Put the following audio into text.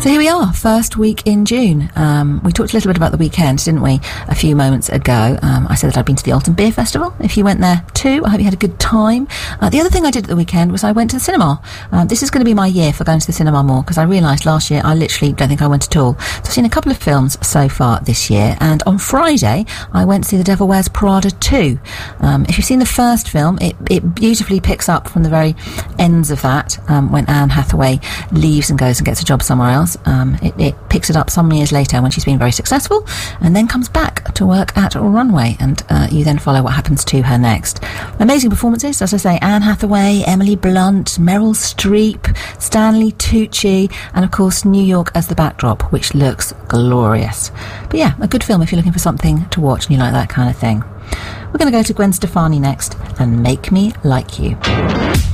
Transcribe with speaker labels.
Speaker 1: So here we are, first week in June. We talked a little bit about the weekend, didn't we, a few moments ago. I said that I'd been to the Alton Beer Festival. If you went there too, I hope you had a good time. The other thing I did at the weekend was I went to the cinema. This is going to be my year for going to the cinema more, because I realised last year I literally don't think I went at all. So I've seen a couple of films so far this year, and on Friday I went to see The Devil Wears Prada 2. If you've seen the first film, it beautifully picks up from the very ends of that, when Anne Hathaway leaves and goes and gets a job somewhere else. It picks it up some years later when she's been very successful, and then comes back to work at Runway, and you then follow what happens to her next. Amazing performances, as I say, Anne Hathaway, Emily Blunt, Meryl Streep, Stanley Tucci, and of course New York as the backdrop, which looks glorious. But yeah, a good film if you're looking for something to watch and you like that kind of thing. We're going to go to Gwen Stefani next and Make Me Like You.